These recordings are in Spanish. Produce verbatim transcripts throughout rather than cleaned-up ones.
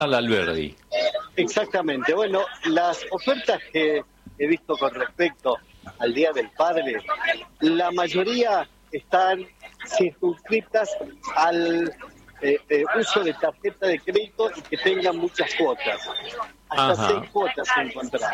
al Alberdi. Exactamente. Bueno, las ofertas que he visto con respecto al Día del Padre, la mayoría están circunscritas al eh, eh, uso de tarjeta de crédito y que tengan muchas cuotas. Hasta Ajá. seis cuotas se encontrarán.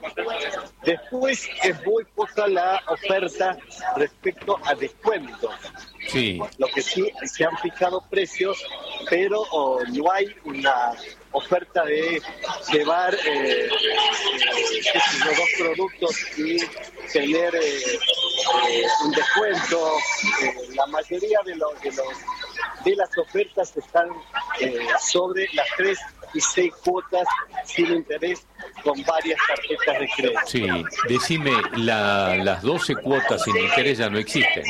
Después es muy poca la oferta respecto a descuentos. Sí. Lo que sí, se han fijado precios, pero oh, no hay una oferta de llevar eh, eh, qué sé yo, dos productos y tener eh, eh, un descuento. Eh, la mayoría de, los, de, los, de las ofertas están eh, sobre las tres y seis cuotas sin interés con varias tarjetas de crédito. Sí, decime, la, las doce cuotas sin interés ya no existen.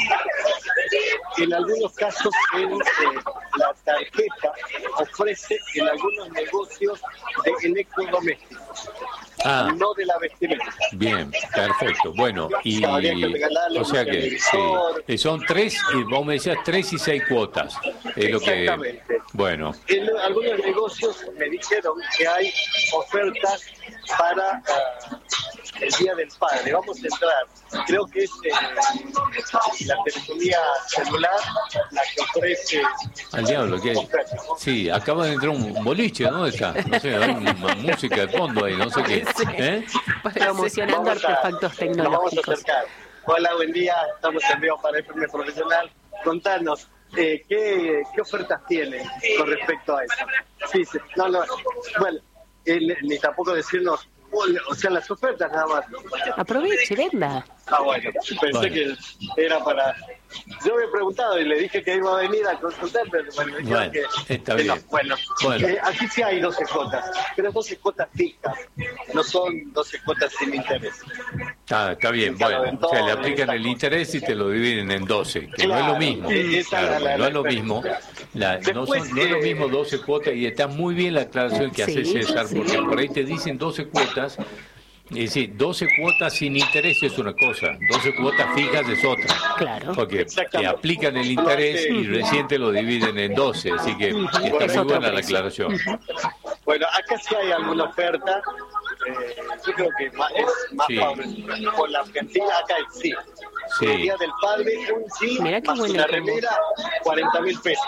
En algunos casos en, eh, la tarjeta ofrece en algunos negocios de electrodomésticos, Ah, no de la vestimenta. bien, perfecto. Bueno, y Habría que regalarle o un sea que televisor. sí, son tres, y vos me decías tres y seis cuotas. Es lo que, Exactamente. bueno, En algunos negocios me dijeron que hay ofertas para uh, el Día del Padre. Vamos a entrar. Creo que es eh, la telefonía celular la que ofrece al diablo, ¿qué? ofertas. Sí, acaba de entrar un boliche, ¿no? Está, no sé, hay una música de fondo ahí, no sé qué. ¿Eh? Promocionando Vamos a- artefactos nos vamos a tecnológicos. acercar. Hola, buen día. Estamos en vivo para el F M Profesional. Contanos, eh, ¿qué, ¿qué ofertas tienen con respecto a eso? Sí, sí. No, no. Bueno, eh, ni tampoco decirnos, o sea, las ofertas nada más. Aproveche, venda. Ah, bueno, pensé Bueno. que era para... Yo me he preguntado y le dije que iba a venir a consultar, pero bueno, me dijeron Bueno, que, está que no. bien. Bueno, Bueno. eh, aquí sí hay doce cuotas, pero doce cuotas fijas, no son doce cuotas sin interés. Está, está bien, bueno, o sea, le aplican el interés y te lo dividen en doce, que no es lo Claro, mismo. sí, esa Claro, es la- no es lo la- mismo. La- no, Después, son- no es lo eh, mismo doce cuotas, y está muy bien la aclaración que hace Sí, César, sí. porque por ahí te dicen doce cuotas. Es decir, doce cuotas sin interés es una cosa, doce cuotas fijas es otra. Claro. Porque te Exactamente. aplican el interés y recién te lo dividen en doce, así que está Es muy otro buena la precio. aclaración. Bueno, acá sí hay alguna oferta, eh, yo creo que más, es más Sí. favorable. Por la Argentina, acá sí. Sí. El Día del Padre, un sí, Mirá qué más buena una combo. remera, cuarenta mil pesos.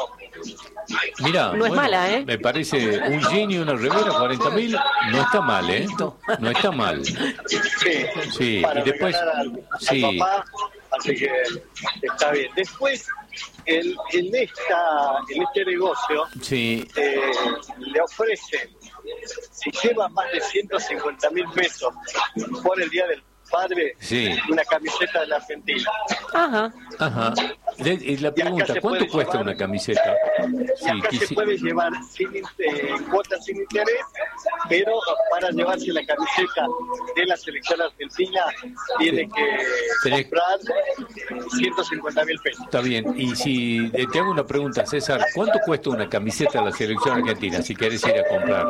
Mira, No es mala, ¿eh? Me parece un jean y una remera, cuarenta mil, no está mal, ¿eh? No está mal. Sí, Sí, para y después- regalar al, al sí. papá, así que está bien. Después, en, en, esta, en este negocio, Sí, eh, le ofrecen, si lleva más de ciento cincuenta mil pesos por el Día del Padre, Sí. una camiseta de la Argentina. Ajá. ajá. Le- y la Y acá pregunta, se ¿cuánto puede cuesta llevar- una camiseta? Y Sí, acá se quisi- puede llevar sin eh, cuotas sin interés, pero para llevarse la camiseta de la selección argentina tiene que Tenés- comprar ciento cincuenta mil pesos. Está bien. Y si eh, te hago una pregunta, César, ¿cuánto cuesta una camiseta de la selección argentina si querés ir a comprar?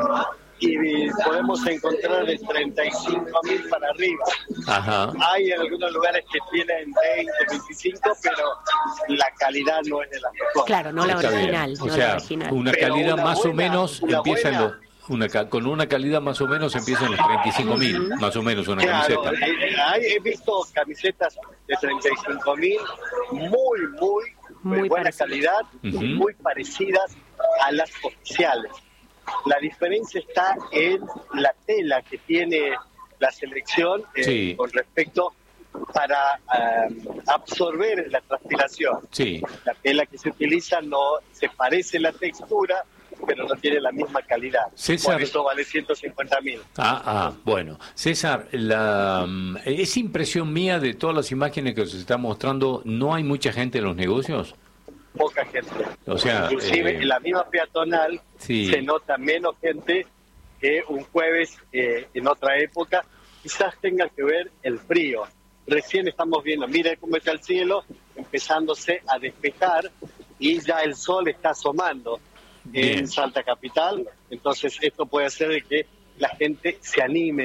Y podemos encontrar de treinta y cinco mil para arriba. Ajá. Hay en algunos lugares que tienen veinte, veinticinco, pero la calidad no es de la mejor. Claro, no la Está bien. original. O no sea, la original. una Pero calidad una más o buena- menos una empieza en buena- los... Una, ca- con una calidad más o menos empieza en los treinta y cinco mil, más o menos una Claro, camiseta. eh, hay- he visto camisetas de treinta y cinco mil muy, muy, Muy de buena parecidas. calidad, Ujú. muy parecidas a las oficiales. La diferencia está en la tela que tiene la selección eh, Sí. con respecto para eh, absorber la transpiración. Sí. La tela que se utiliza no se parece la textura, pero no tiene la misma calidad. César- Por eso vale ciento cincuenta mil. Ah, ah, bueno. César, la, mm, es impresión mía de todas las imágenes que se están mostrando, ¿no hay mucha gente en los negocios? Poca gente. O sea, Inclusive eh, en la misma peatonal sí. se nota menos gente que un jueves eh, en otra época. Quizás tenga que ver el frío. Recién estamos viendo, mire cómo está el cielo, empezándose a despejar y ya el sol está asomando Bien. en Salta Capital. Entonces esto puede hacer de que la gente se anime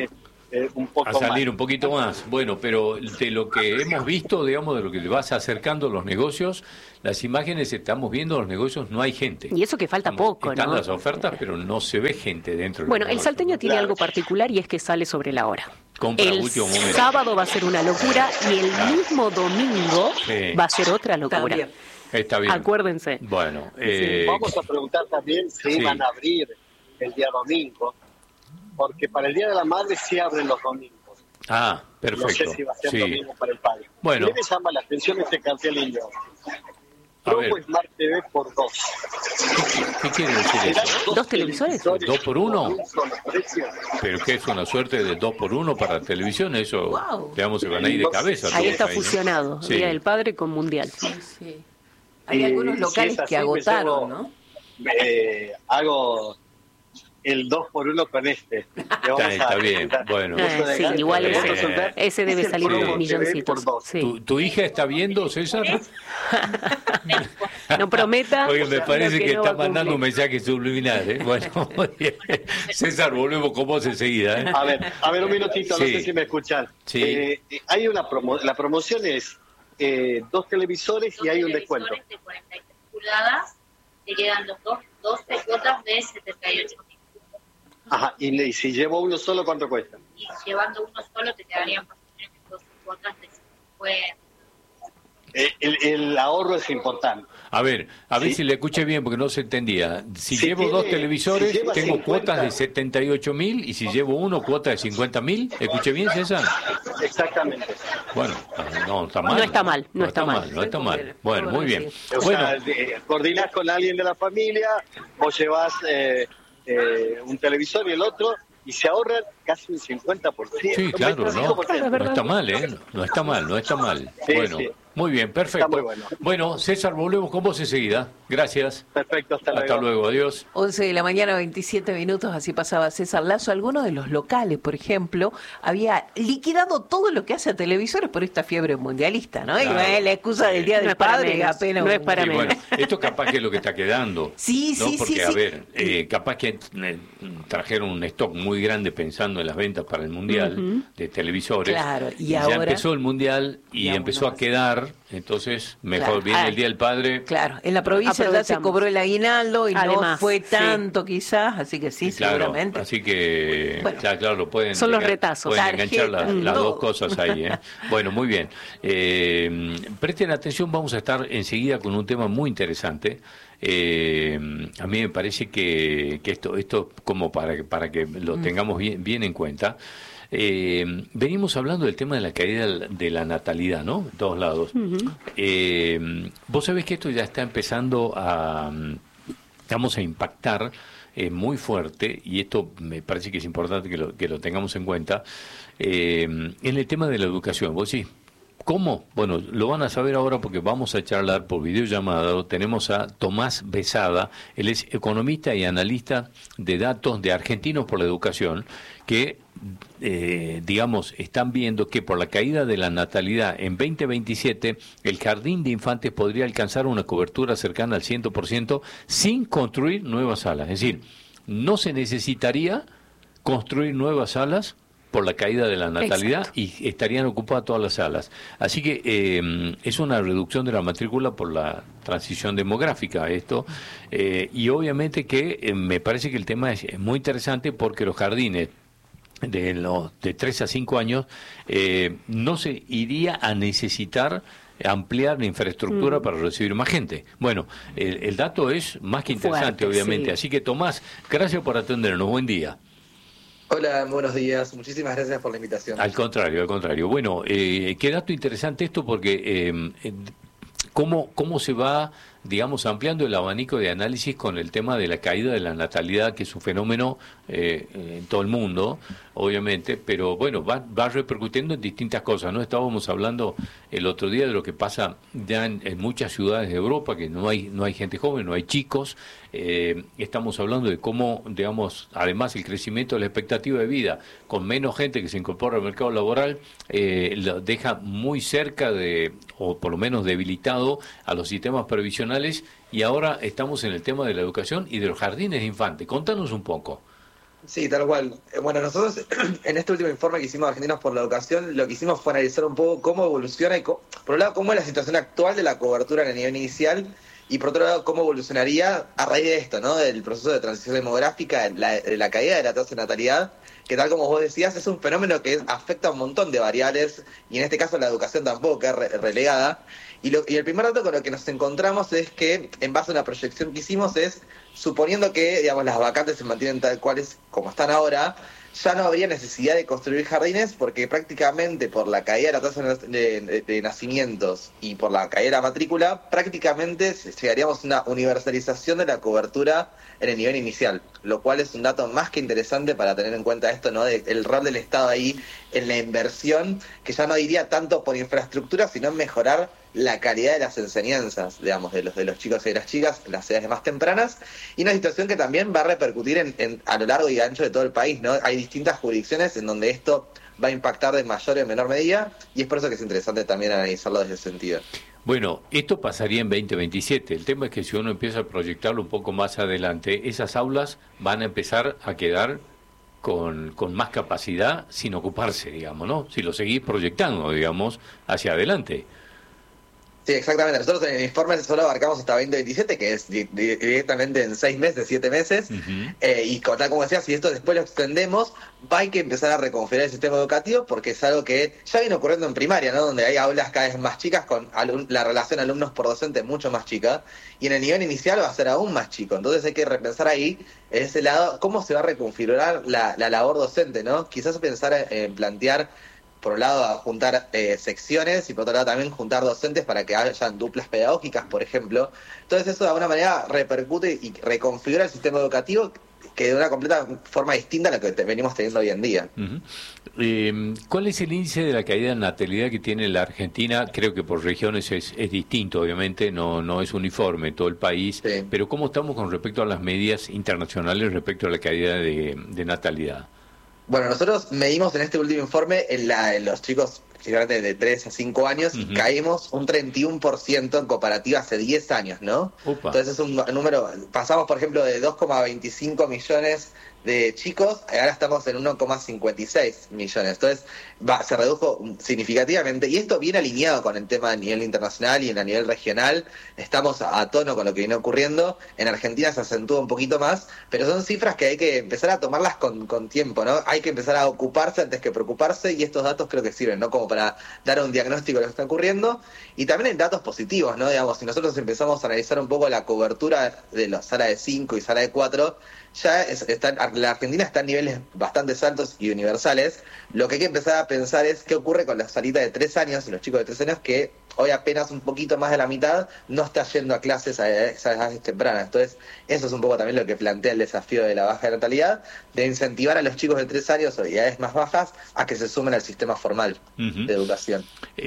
eh, un poco a salir más. un poquito más. Bueno, pero de lo que hemos visto, digamos, de lo que te vas acercando a los negocios, las imágenes estamos viendo los negocios, no hay gente. Y eso que falta Estamos- poco, Están ¿no? las ofertas, pero no se ve gente dentro. de los Bueno, el negocios, salteño ¿no? tiene Claro. algo particular y es que sale sobre la hora. Compra a El último momento. sábado va a ser una locura y el Claro. mismo domingo Sí. va a ser otra locura. También. Está bien. Acuérdense. Bueno, eh, Vamos a preguntar también si sí. iban a abrir el día domingo, porque para el Día de la Madre sí abren los domingos. ah, No perfecto. sé si va a ser Sí. domingo para el padre. Bueno. A mí me llama la atención este cartel indio. A ver. Promo Smart T V por dos. ¿Qué quiere decir ¿Serán eso? ¿Dos televisores? ¿Dos por uno? un solo precio? ¿Pero qué es una suerte de dos por uno para televisión? Eso, Wow. digamos, se van a ir de cabeza. Ahí todos está ¿no? fusionado, Sí. Día del Padre con Mundial. Sí, sí. Hay Y algunos si locales es así, que me agotaron, llevo- ¿no? Eh, hago el dos por uno con este. Le vamos Está, está a- bien, bueno. Eh, Eso de sí, gato, igual le vamos a ese, soltar. ese debe Es el salir promo unos T V milloncitos. por dos. Sí. ¿Tu, tu hija está viendo, César? No prometa. Oye, me lo parece que, no está va a mandando un cumplir. mensaje subliminal. ¿eh? Bueno, muy bien. César, volvemos con vos enseguida. ¿eh? A ver, a ver un minutito, no Sí. sé si me escuchan. Sí. Eh, eh, hay una promo, la promoción es eh, dos televisores y hay un descuento. televisores de cuarenta y tres pulgadas, te quedan los dos, doce cuotas de setenta y ocho mil. Ajá, y, y si llevo uno solo, ¿cuánto cuesta? Y llevando uno solo te quedarían más o menos doce cuotas de cincuenta. Eh, el, el ahorro es importante. A ver, a ver Sí. si le escuché bien porque no se entendía. Si, Si llevo tiene- dos televisores, si lleva tengo cincuenta. cuotas de setenta y ocho mil y si llevo uno, cuota de cincuenta mil. ¿Escuché bien, César? Exactamente. Bueno, no está mal. No está mal, no está mal. No está mal. Bueno, muy bien. O Bueno, sea, de- coordinás con alguien de la familia, vos llevas eh, eh, un televisor y el otro, y se ahorran casi un cincuenta por ciento. sí, claro, ¿no? veinticinco por ciento. No está mal, ¿eh? No está mal, no está mal. Sí, Bueno, sí. muy bien, perfecto. Está muy bueno. Bueno, César, volvemos con vos enseguida. Gracias. Perfecto, hasta luego. Hasta luego, adiós. once de la mañana, veintisiete minutos, así pasaba César Lazo. Algunos de los locales, por ejemplo, había liquidado todo lo que hace a televisores por esta fiebre mundialista, ¿no? Y Claro. eh, la excusa del Día No del es para Padre, menos, apenas... no es un- para Sí, menos. bueno, esto capaz que es lo que está quedando. Sí, ¿no? sí, Porque, sí, a sí. ver, eh, capaz que eh, trajeron un stock muy grande pensando en las ventas para el Mundial de televisores. Claro, y ya ahora- empezó el Mundial y, Y aún empezó no a más. quedar, entonces mejor Claro. viene Ah, el Día del Padre. Claro, en la provincia ya se Aprovechamos. cobró el aguinaldo y no Además, fue sí. tanto quizás, así que sí, Y claro, seguramente. así que, Bueno, claro, claro, lo pueden, son los engan- retazos. pueden Tarjeta, enganchar las, las todo. dos cosas ahí. ¿eh? Bueno, muy bien. Eh, presten atención, vamos a estar enseguida con un tema muy interesante. Eh, a mí me parece que, que esto, esto como para, que- para que lo tengamos bien, bien en cuenta. Eh, venimos hablando del tema de la caída de la natalidad, ¿no? De todos lados. Eh, vos sabés que esto ya está empezando a, vamos a impactar eh, muy fuerte, y esto me parece que es importante que lo, que lo tengamos en cuenta, eh, en el tema de la educación. Vos sí. ¿Cómo? Bueno, lo van a saber ahora porque vamos a charlar por videollamada. Lo tenemos a Tomás Besada, él es economista y analista de datos de Argentinos por la Educación, que, eh, digamos, están viendo que por la caída de la natalidad en veinte veintisiete, el jardín de infantes podría alcanzar una cobertura cercana al cien por ciento sin construir nuevas salas. Es decir, no se necesitaría construir nuevas salas por la caída de la natalidad. Exacto. Y estarían ocupadas todas las salas. Así que eh, es una reducción de la matrícula por la transición demográfica esto, eh, y obviamente que eh, me parece que el tema es, es muy interesante porque los jardines de los de tres a cinco años eh, no se iría a necesitar ampliar la infraestructura Mm. para recibir más gente. Bueno, el, el dato es más que interesante, Fuerte, obviamente. sí. Así que Tomás, gracias por atendernos. Buen día. Hola, buenos días. Muchísimas gracias por la invitación. Al contrario, al contrario. Bueno, eh, qué dato interesante esto porque eh, eh, cómo, cómo se va, digamos, ampliando el abanico de análisis con el tema de la caída de la natalidad, que es un fenómeno eh, en todo el mundo, obviamente, pero bueno, va, va repercutiendo en distintas cosas, ¿no? Estábamos hablando el otro día de lo que pasa ya en, en muchas ciudades de Europa, que no hay, no hay gente joven, no hay chicos. Eh, estamos hablando de cómo, digamos, además el crecimiento de la expectativa de vida, con menos gente que se incorpora al mercado laboral, eh, lo deja muy cerca de, o por lo menos debilitado, a los sistemas previsionales, y ahora estamos en el tema de la educación y de los jardines de infantes. Contanos un poco. Sí, tal cual. Eh, Bueno, nosotros en este último informe que hicimos Argentinos por la Educación, lo que hicimos fue analizar un poco cómo evoluciona, y co- por un lado, cómo es la situación actual de la cobertura en el nivel inicial, y por otro lado, cómo evolucionaría a raíz de esto, ¿no? Del proceso de transición demográfica, la, de la caída de la tasa de natalidad, que tal como vos decías, es un fenómeno que afecta a un montón de variables, y en este caso la educación tampoco queda re- relegada. Y, lo- y el primer dato con lo que nos encontramos es que, en base a una proyección que hicimos, es suponiendo que, digamos, las vacantes se mantienen tal cuales como están ahora, ya no habría necesidad de construir jardines, porque prácticamente por la caída de la tasa de, de- de nacimientos y por la caída de la matrícula, prácticamente llegaríamos a una universalización de la cobertura en el nivel inicial, lo cual es un dato más que interesante para tener en cuenta esto, ¿no? De, el rol del Estado ahí en la inversión, que ya no iría tanto por infraestructura, sino en mejorar la calidad de las enseñanzas, digamos, de los de los chicos y de las chicas en las edades más tempranas, y una situación que también va a repercutir en, en- a lo largo y ancho de todo el país, ¿no? Hay distintas jurisdicciones en donde esto va a impactar de mayor o menor medida, y es por eso que es interesante también analizarlo desde ese sentido. Bueno, esto pasaría en veinte veintisiete. El tema es que si uno empieza a proyectarlo un poco más adelante, esas aulas van a empezar a quedar con, con más capacidad sin ocuparse, digamos, ¿no? Si lo seguís proyectando, digamos, hacia adelante. Sí, exactamente. Nosotros en el informe solo abarcamos hasta veinte veintisiete, que es di- di- directamente en seis meses, siete meses. Ujú. Eh, y con- tal como decía, si esto después lo extendemos, va a hay que empezar a reconfigurar el sistema educativo, porque es algo que ya viene ocurriendo en primaria, ¿no? Donde hay aulas cada vez más chicas, con alum- la relación alumnos por docente mucho más chica, y en el nivel inicial va a ser aún más chico. Entonces hay que repensar ahí, en ese lado, cómo se va a reconfigurar la, la labor docente, ¿no? Quizás pensar en plantear, por un lado, a juntar eh, secciones, y por otro lado también juntar docentes para que hayan duplas pedagógicas, por ejemplo. Entonces eso de alguna manera repercute y reconfigura el sistema educativo, que de una completa forma distinta a lo que te- venimos teniendo hoy en día. Ujú. Eh, ¿Cuál es el índice de la caída de natalidad que tiene la Argentina? Creo que por regiones es, es distinto, obviamente, no, no es uniforme en todo el país, Sí. pero ¿cómo estamos con respecto a las medidas internacionales respecto a la caída de, de natalidad? Bueno, nosotros medimos en este último informe en, la, en los chicos generalmente de tres a cinco años, Ujú. y caímos un treinta y uno por ciento en comparativa hace diez años, ¿no? Opa. Entonces es un número, pasamos por ejemplo de dos coma veinticinco millones de chicos, ahora estamos en uno coma cincuenta y seis millones. Entonces va, se redujo significativamente, y esto viene alineado con el tema a nivel internacional y en a nivel regional. Estamos a, a tono con lo que viene ocurriendo. En Argentina se acentúa un poquito más, pero son cifras que hay que empezar a tomarlas con, con tiempo, ¿no? Hay que empezar a ocuparse antes que preocuparse, y estos datos creo que sirven, ¿no? Como para dar un diagnóstico de lo que está ocurriendo, y también en datos positivos, ¿no? Digamos, si nosotros empezamos a analizar un poco la cobertura de la sala de cinco y sala de cuatro, ya es, está, la Argentina está en niveles bastante altos y universales. Lo que hay que empezar a pensar es qué ocurre con la salita de tres años, los chicos de tres años, que hoy apenas un poquito más de la mitad no está yendo a clases a esas edades tempranas. Entonces, eso es un poco también lo que plantea el desafío de la baja natalidad, de incentivar a los chicos de tres años o de edades más bajas a que se sumen al sistema formal Ujú. de educación.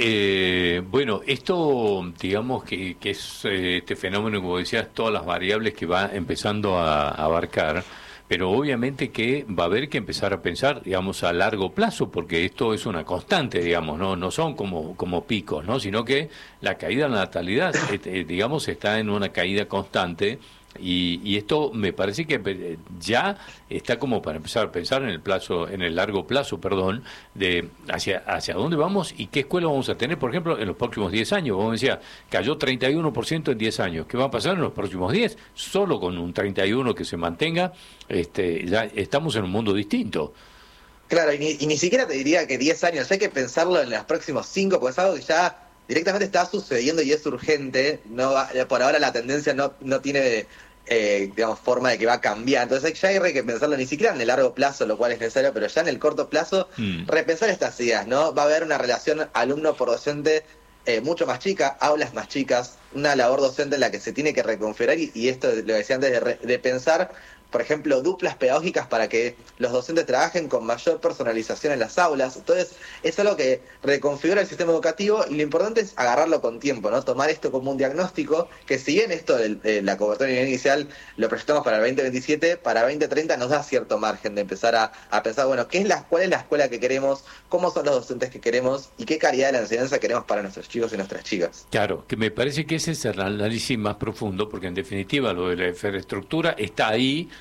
Eh, bueno, esto, digamos que, que es eh, este fenómeno, como decías, todas las variables que va empezando a, a abarcar, pero obviamente que va a haber que empezar a pensar, digamos, a largo plazo, porque esto es una constante, digamos, no no son como, como picos, ¿no? Sino que la caída de la natalidad, eh, eh, digamos, está en una caída constante. Y, y esto me parece que eh, ya está como para empezar a pensar en el plazo, en el largo plazo, perdón, de hacia hacia dónde vamos y qué escuela vamos a tener, por ejemplo, en los próximos diez años. Vos decías, cayó treinta y uno por ciento en diez años. ¿Qué va a pasar en los próximos diez? Solo con un treinta y uno que se mantenga, este, ya estamos en un mundo distinto. Claro, y ni, y ni siquiera te diría que diez años, hay que pensarlo en los próximos cinco, porque es algo que ya directamente está sucediendo y es urgente. No va- por ahora la tendencia no, no tiene, eh, digamos, forma de que va a cambiar. Entonces ya hay que pensarlo ni siquiera en el largo plazo, lo cual es necesario, pero ya en el corto plazo, Mm. repensar estas ideas, ¿no? Va a haber una relación alumno por docente eh, mucho más chica, aulas más chicas, una labor docente en la que se tiene que reconfigurar, y, y esto lo decía antes, de, re- de pensar, por ejemplo, duplas pedagógicas para que los docentes trabajen con mayor personalización en las aulas. Entonces, es algo que reconfigura el sistema educativo, y lo importante es agarrarlo con tiempo, ¿no? Tomar esto como un diagnóstico, que si bien esto de, de la cobertura inicial lo proyectamos para el veinte veintisiete, para veinte treinta nos da cierto margen de empezar a, a pensar, bueno, ¿qué es la, cuál es la escuela que queremos? ¿Cómo son los docentes que queremos? ¿Y qué calidad de la enseñanza queremos para nuestros chicos y nuestras chicas? Claro, que me parece que ese es el análisis más profundo, porque en definitiva lo de la infraestructura está ahí,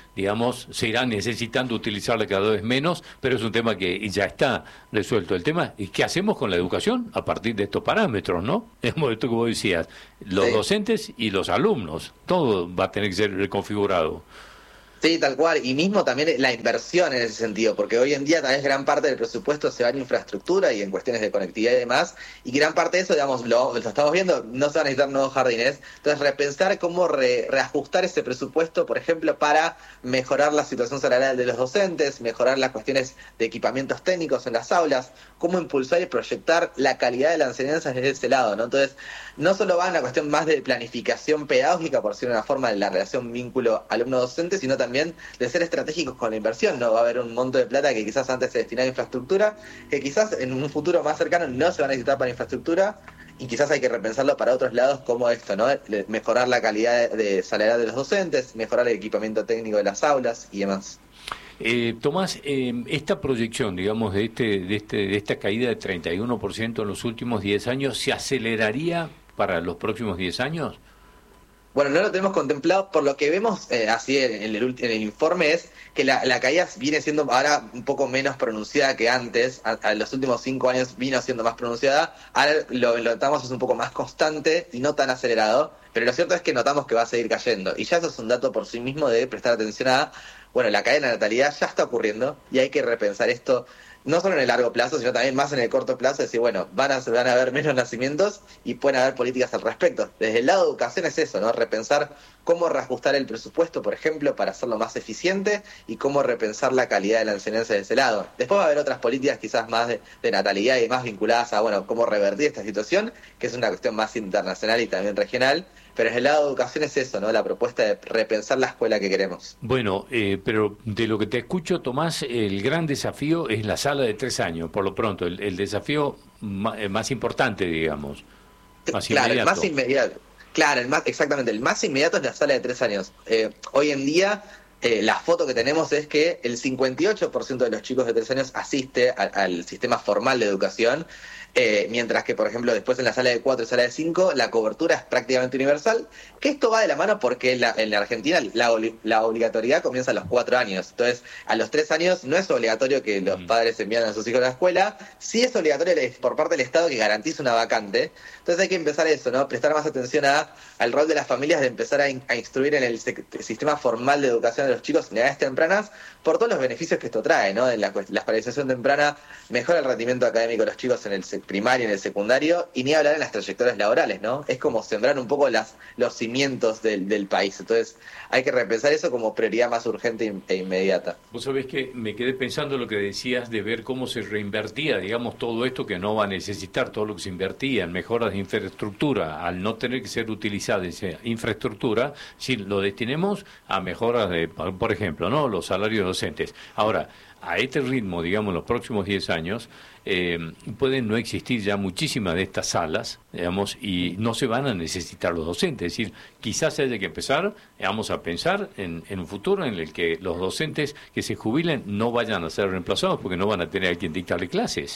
digamos, se irá necesitando utilizarla cada vez menos, pero es un tema que ya está resuelto. El tema es qué hacemos con la educación a partir de estos parámetros, ¿no? Es como esto que vos decías, los Sí. docentes y los alumnos, todo va a tener que ser reconfigurado. Sí, tal cual. Y mismo también la inversión en ese sentido, porque hoy en día tal vez gran parte del presupuesto se va en infraestructura y en cuestiones de conectividad y demás, y gran parte de eso, digamos, lo, lo estamos viendo, no se van a necesitar nuevos jardines. Entonces, repensar cómo re, reajustar ese presupuesto, por ejemplo, para mejorar la situación salarial de los docentes, mejorar las cuestiones de equipamientos técnicos en las aulas, cómo impulsar y proyectar la calidad de la enseñanza desde ese lado, ¿no? Entonces, no solo va en la cuestión más de planificación pedagógica, por decir una forma, de la relación vínculo alumno-docente, sino también de ser estratégicos con la inversión, ¿no? Va a haber un monto de plata que quizás antes se destinaba a infraestructura, que quizás en un futuro más cercano no se va a necesitar para infraestructura, y quizás hay que repensarlo para otros lados como esto, ¿no? Mejorar la calidad de salarial de los docentes, mejorar el equipamiento técnico de las aulas y demás. Eh, Tomás, eh, esta proyección, digamos, de, este, de, este, de esta caída de treinta y uno por ciento en los últimos diez años, ¿se aceleraría para los próximos diez años? Bueno, no lo tenemos contemplado, por lo que vemos eh, así en el, en el informe es que la, la caída viene siendo ahora un poco menos pronunciada que antes, a, a los últimos cinco años vino siendo más pronunciada, ahora lo, lo notamos es un poco más constante y no tan acelerado, pero lo cierto es que notamos que va a seguir cayendo, y ya eso es un dato por sí mismo de prestar atención a, bueno, la caída de la natalidad ya está ocurriendo y hay que repensar esto, no solo en el largo plazo, sino también más en el corto plazo, decir, bueno, van a, van a haber menos nacimientos y pueden haber políticas al respecto. Desde el lado de educación es eso, ¿no? Repensar cómo reajustar el presupuesto, por ejemplo, para hacerlo más eficiente y cómo repensar la calidad de la enseñanza de ese lado. Después va a haber otras políticas quizás más de, de natalidad y más vinculadas a, bueno, cómo revertir esta situación, que es una cuestión más internacional y también regional, pero desde el lado de educación es eso, ¿no? La propuesta de repensar la escuela que queremos. Bueno, eh, pero de lo que te escucho, Tomás, el gran desafío es la sala de tres años, por lo pronto, el, el desafío más, más importante, digamos, más claro, inmediato. el más inmediato. Claro, el más, exactamente, el más inmediato es la sala de tres años. Eh, hoy en día, eh, la foto que tenemos es que el cincuenta y ocho por ciento de los chicos de tres años asiste a, al sistema formal de educación, eh, mientras que, por ejemplo, después en la sala de cuatro y sala de cinco, la cobertura es prácticamente universal, que esto va de la mano porque la, en la Argentina la, la obligatoriedad comienza a los cuatro años. Entonces, a los tres años no es obligatorio que los padres envíen a sus hijos a la escuela, sí es obligatorio por parte del Estado que garantice una vacante. Entonces hay que empezar eso, ¿no? Prestar más atención a, al rol de las familias de empezar a, in, a instruir en el, se, el sistema formal de educación de los chicos en edades tempranas, por todos los beneficios que esto trae, ¿no? En la, la escolarización temprana mejora el rendimiento académico de los chicos en el primario y en el secundario, y ni hablar en las trayectorias laborales, ¿no? Es como sembrar un poco las, los cimientos del, del país. Entonces hay que repensar eso como prioridad más urgente e inmediata. Vos sabés que me quedé pensando lo que decías de ver cómo se reinvertía, digamos, todo esto que no va a necesitar, todo lo que se invertía en mejoras de infraestructura, al no tener que ser utilizada esa infraestructura, si lo destinemos a mejoras de, por ejemplo, ¿no? Los salarios docentes. Ahora, a este ritmo, digamos, en los próximos diez años, eh, pueden no existir ya muchísimas de estas salas, digamos, y no se van a necesitar los docentes. Es decir, quizás haya que empezar, vamos a pensar en, en un futuro en el que los docentes que se jubilen no vayan a ser reemplazados porque no van a tener a quien dictarle clases.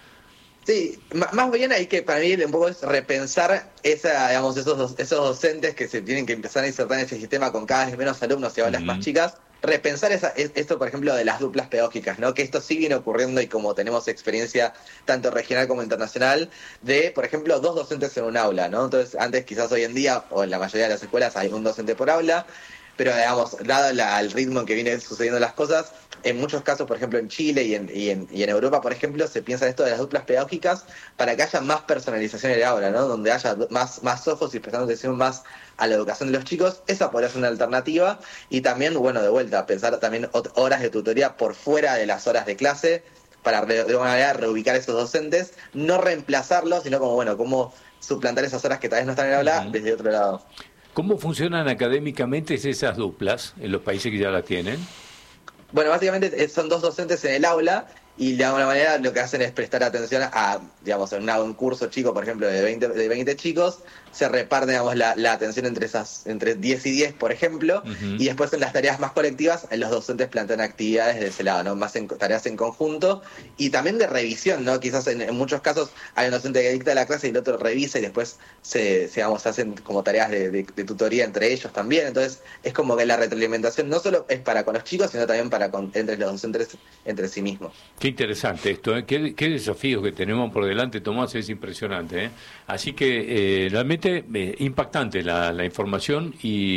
Sí, más bien hay que, para mí, un poco es repensar esa, digamos, esos, esos docentes que se tienen que empezar a insertar en ese sistema con cada vez menos alumnos y aulas uh-huh. más chicas. Repensar esa, esto, por ejemplo, de las duplas pedagógicas, ¿no? Que esto sí viene ocurriendo y como tenemos experiencia tanto regional como internacional, de, por ejemplo, dos docentes en un aula, ¿no? Entonces, antes quizás hoy en día, o en la mayoría de las escuelas, hay un docente por aula, pero, digamos, dado la, el ritmo en que vienen sucediendo las cosas, en muchos casos, por ejemplo, en Chile y en, y en, y en Europa, por ejemplo, se piensa esto de las duplas pedagógicas para que haya más personalización en el aula, ¿no? Donde haya más, más ojos y prestando atención más a la educación de los chicos. Esa podría ser una alternativa. Y también, bueno, de vuelta, pensar también horas de tutoría por fuera de las horas de clase para de alguna manera reubicar esos docentes, no reemplazarlos, sino como, bueno, cómo suplantar esas horas que tal vez no están en el aula uh-huh. desde otro lado. ¿Cómo funcionan académicamente esas duplas en los países que ya las tienen? Bueno, básicamente son dos docentes en el aula y de alguna manera lo que hacen es prestar atención a, digamos, en una, un curso chico, por ejemplo, de veinte, de veinte chicos, se reparte, digamos, la, la atención entre esas, entre diez y diez, por ejemplo, uh-huh. y después en las tareas más colectivas, los docentes plantean actividades de ese lado, ¿no? Más en, tareas en conjunto, y también de revisión, ¿no? Quizás en, en muchos casos hay un docente que dicta la clase y el otro revisa y después se, se digamos, hacen como tareas de, de, de tutoría entre ellos también. Entonces es como que la retroalimentación no solo es para con los chicos, sino también para con, entre los docentes entre sí mismos. Qué interesante esto, ¿eh? qué, qué desafíos que tenemos por delante, Tomás, es impresionante, ¿eh? Así que eh, realmente eh, impactante la, la información,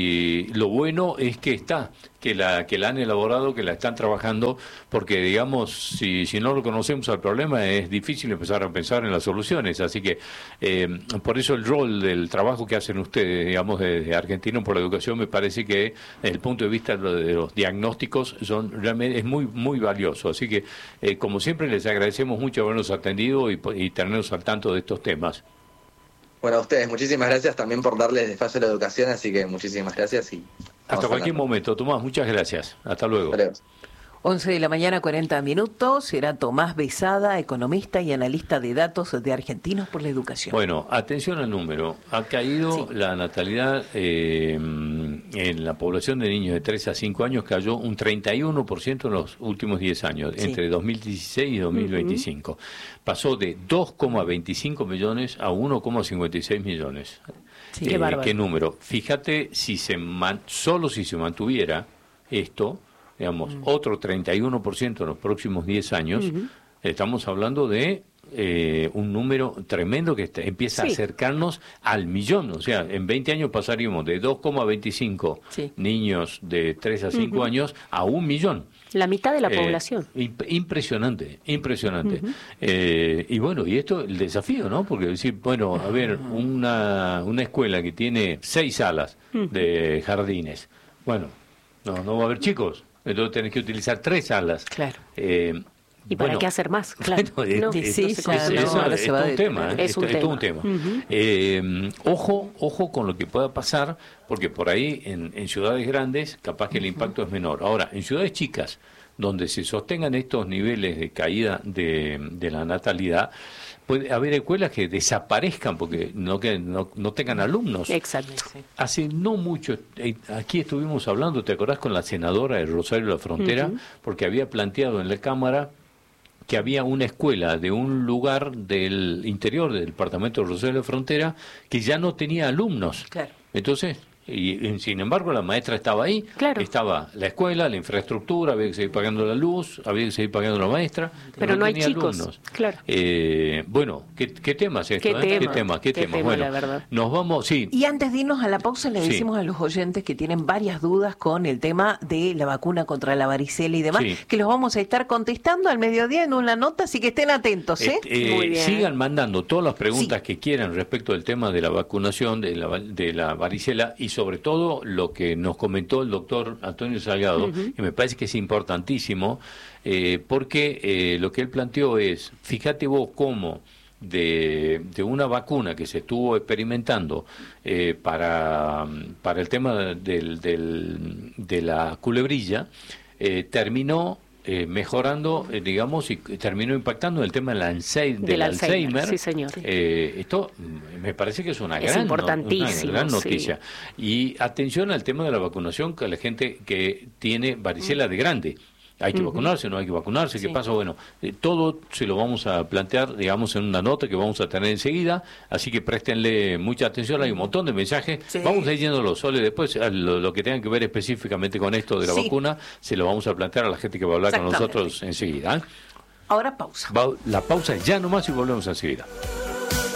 y lo bueno es que está, que la que la han elaborado, que la están trabajando, porque digamos, si, si no lo conocemos al problema, es difícil empezar a pensar en las soluciones. Así que eh, por eso el rol del trabajo que hacen ustedes, digamos, de, de Argentinos por la Educación, me parece que desde el punto de vista de los diagnósticos son realmente es muy muy valioso. Así que eh, como siempre les agradecemos mucho habernos atendido y, y tenernos al tanto de estos temas. Bueno, a ustedes, muchísimas gracias también por darles espacio a la educación, así que muchísimas gracias y hasta cualquier momento. Tomás, muchas gracias. Hasta luego. Hasta luego. once de la mañana, cuarenta minutos. Será Tomás Besada, economista y analista de datos de Argentinos por la Educación. Bueno, atención al número. Ha caído sí. la natalidad eh, en la población de niños de tres a cinco años, cayó un treinta y uno por ciento en los últimos diez años, sí. entre dos mil dieciséis y dos mil veinticinco. Uh-huh. Pasó de dos coma veinticinco millones a uno coma cincuenta y seis millones. Sí, eh, qué bárbaro. ¿Qué número? Fíjate, si se man, solo si se mantuviera esto, digamos, uh-huh. otro treinta y uno por ciento en los próximos diez años, uh-huh. estamos hablando de eh, un número tremendo que está, empieza sí. a acercarnos al millón. O sea, en veinte años pasaríamos de dos coma veinticinco sí. niños de tres a cinco uh-huh. años a un millón. La mitad de la eh, población. Imp- impresionante, impresionante. Uh-huh. Eh, y bueno, y esto, el desafío, ¿no? Porque decir, bueno, a ver, una, una escuela que tiene seis salas uh-huh. de jardines, bueno, no, no va a haber chicos. Entonces tenés que utilizar tres salas. Claro. Eh, ¿Y para bueno, qué hacer más? Claro. Bueno, no, es, sí, es, sí, es, no, es, ahora es, se va es un tema. Es, es, un es tema. todo un tema. Uh-huh. Eh, ojo, ojo con lo que pueda pasar, porque por ahí en, en ciudades grandes capaz que el impacto uh-huh. es menor. Ahora, en ciudades chicas, donde se sostengan estos niveles de caída de, de la natalidad, puede haber escuelas que desaparezcan porque no que no, no tengan alumnos. Exacto. Hace no mucho, aquí estuvimos hablando, ¿te acordás? Con la senadora de Rosario de la Frontera, uh-huh. porque había planteado en la Cámara que había una escuela de un lugar del interior del departamento de Rosario de la Frontera que ya no tenía alumnos. Claro. Entonces, y sin embargo la maestra estaba ahí, claro. estaba la escuela, la infraestructura, había que seguir pagando la luz, había que seguir pagando la maestra, pero no, no hay tenía chicos, alumnos. Claro. Eh, bueno, ¿qué, qué tema es esto? ¿Qué, eh? tema? ¿Qué tema? ¿Qué, ¿Qué tema? tema, Bueno, la verdad? Nos vamos, sí. Y antes de irnos a la pausa, le Sí. decimos a los oyentes que tienen varias dudas con el tema de la vacuna contra la varicela y demás, Sí. que los vamos a estar contestando al mediodía en una nota, así que estén atentos, ¿eh? Eh, Muy bien. Sigan mandando todas las preguntas Sí. que quieran respecto del tema de la vacunación de la, de la varicela y sobre todo lo que nos comentó el doctor Antonio Salgado, Uh-huh. que me parece que es importantísimo, eh, porque eh, lo que él planteó es, fíjate vos cómo de, de una vacuna que se estuvo experimentando eh, para, para el tema del, del, de la culebrilla, eh, terminó Eh, mejorando, eh, digamos, y terminó impactando en el tema del, Alzheimer, del, Del Alzheimer. Alzheimer, sí, señor. Eh, esto mm, me parece que es una Es gran, importantísimo, una gran sí. noticia. Y atención al tema de la vacunación con la gente que tiene varicela de grande. Hay que Uh-huh. vacunarse, no hay que vacunarse, ¿qué Sí. pasa? Bueno, eh, todo se lo vamos a plantear, digamos, en una nota que vamos a tener enseguida, así que préstenle mucha atención, hay un montón de mensajes, Sí. vamos leyéndolos, Sole, después a lo, lo que tengan que ver específicamente con esto de la Sí. vacuna, se lo vamos a plantear a la gente que va a hablar con Exactamente. nosotros enseguida. ¿eh? Ahora pausa. Va- la pausa ya nomás y volvemos enseguida.